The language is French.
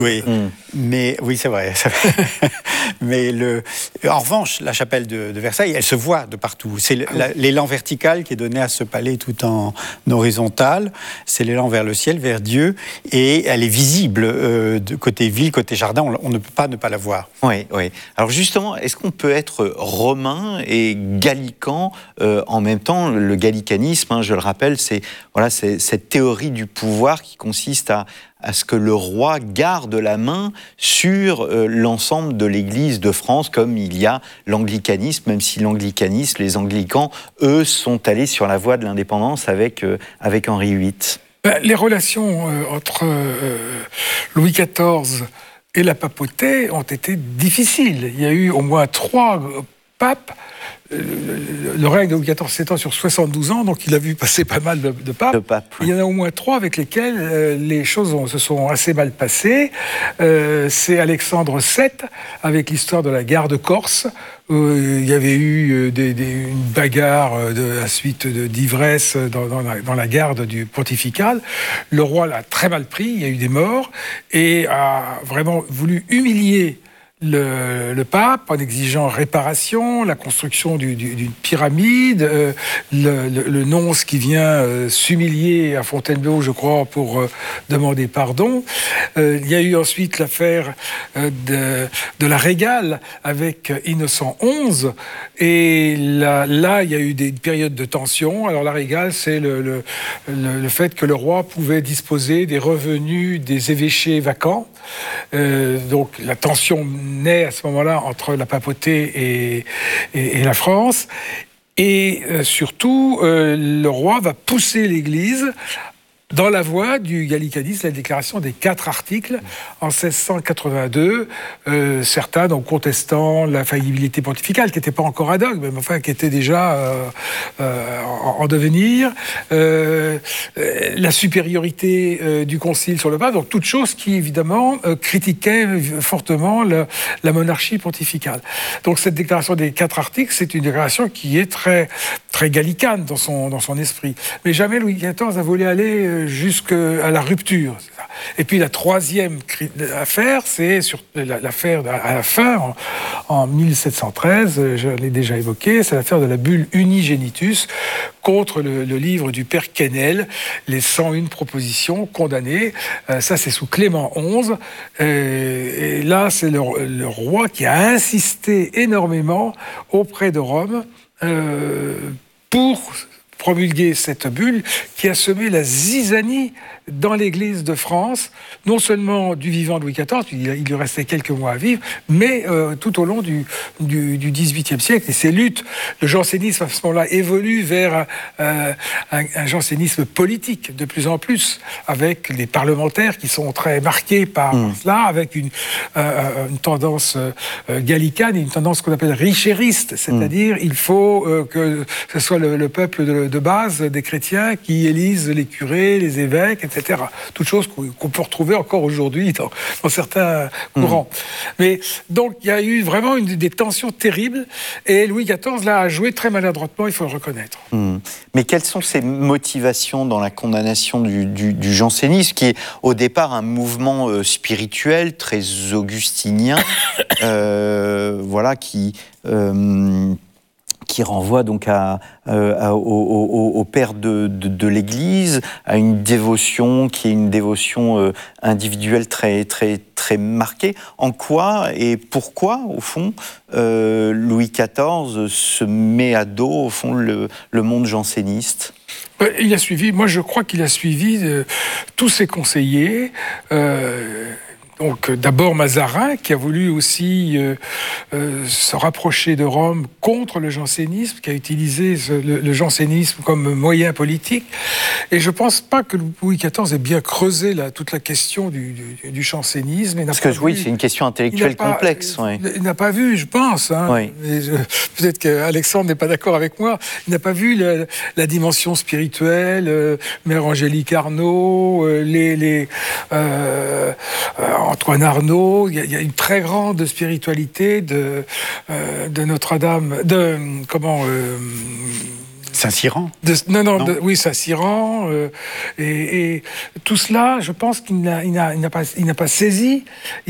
Oui, mais oui, c'est vrai. Mais en revanche, la chapelle de Versailles, elle se voit de partout. C'est l'élan vertical qui est donné à ce palais tout en horizontal. C'est l'élan vers le ciel, vers Dieu, et elle est visible de côté ville, côté jardin. On ne peut pas ne pas la voir. Oui, oui. Alors justement, est-ce qu'on peut être romain et gallican en même temps? Le gallicanisme, hein, je le rappelle, c'est cette théorie du pouvoir qui consiste à ce que le roi garde la main sur l'ensemble de l'Église de France, comme il y a l'anglicanisme, même si l'anglicanisme, les anglicans, eux, sont allés sur la voie de l'indépendance avec Henri VIII. Les relations entre Louis XIV et la papauté ont été difficiles. Il y a eu au moins 3 papes. Le règne de Louis XIV s'étend sur 72 ans, donc il a vu passer pas mal de papes. Il y en a au moins 3 avec lesquels les choses se sont assez mal passées. C'est Alexandre VII, avec l'histoire de la garde corse. Il y avait eu une bagarre à la suite d'ivresse dans la garde du pontifical. Le roi l'a très mal pris, il y a eu des morts, et a vraiment voulu humilier le pape en exigeant réparation, la construction d'une pyramide, le nonce qui vient s'humilier à Fontainebleau, je crois, pour demander pardon. Il y a eu ensuite l'affaire de la Régale avec Innocent XI, et là il y a eu des périodes de tension. Alors la Régale, c'est le fait que le roi pouvait disposer des revenus des évêchés vacants. Donc la tension naît à ce moment-là entre la papauté et la France. Et surtout, le roi va pousser l'Église dans la voie du gallicanisme, la déclaration des 4 articles en 1682, certains donc contestant la faillibilité pontificale, qui n'était pas encore un dogme, mais enfin qui était déjà en devenir, la supériorité du concile sur le pape, donc toutes choses qui évidemment critiquaient fortement la monarchie pontificale. Donc cette déclaration des 4 articles, c'est une déclaration qui est très, très gallicane dans son esprit. Mais jamais Louis XIV a voulu aller jusqu'à la rupture. Et puis la 3e affaire, c'est sur l'affaire à la fin, en 1713, je l'ai déjà évoqué, c'est l'affaire de la bulle Unigenitus contre le livre du père Quesnel, les 101 propositions condamnées. Ça, c'est sous Clément XI. Et là, c'est le roi qui a insisté énormément auprès de Rome pour promulguer cette bulle qui a semé la zizanie dans l'Église de France, non seulement du vivant de Louis XIV, il lui restait quelques mois à vivre, mais tout au long du XVIIIe siècle. Et ces luttes, le jansénisme à ce moment-là évolue vers un jansénisme politique de plus en plus, avec les parlementaires qui sont très marqués par cela, avec une tendance gallicane et une tendance qu'on appelle richériste, c'est-à-dire il faut que ce soit le peuple de base des chrétiens qui élisent les curés, les évêques, etc. Toutes choses qu'on peut retrouver encore aujourd'hui dans certains courants. Mais donc, il y a eu vraiment des tensions terribles, et Louis XIV, là, a joué très maladroitement, il faut le reconnaître. Mais quelles sont ses motivations dans la condamnation du jansénisme, qui est au départ un mouvement spirituel très augustinien, voilà, qui renvoie donc au père de l'Église, à une dévotion qui est une dévotion individuelle très, très, très marquée. En quoi et pourquoi, au fond, Louis XIV se met à dos, au fond, le monde janséniste ? Il a suivi, moi je crois qu'il a suivi tous ses conseillers. Donc d'abord Mazarin, qui a voulu aussi se rapprocher de Rome contre le jansénisme, qui a utilisé le jansénisme comme moyen politique. Et je ne pense pas que Louis XIV ait bien creusé toute la question du jansénisme. Parce que oui, c'est une question intellectuelle complexe. Il n'a pas vu, je pense, hein, peut-être qu'Alexandre n'est pas d'accord avec moi, il n'a pas vu la dimension spirituelle, Mère Angélique Arnauld, Antoine Arnauld, il y a une très grande spiritualité de Notre-Dame, Saint-Cyran. Non. Oui, Saint-Cyran. Et tout cela, je pense qu'il n'a pas saisi.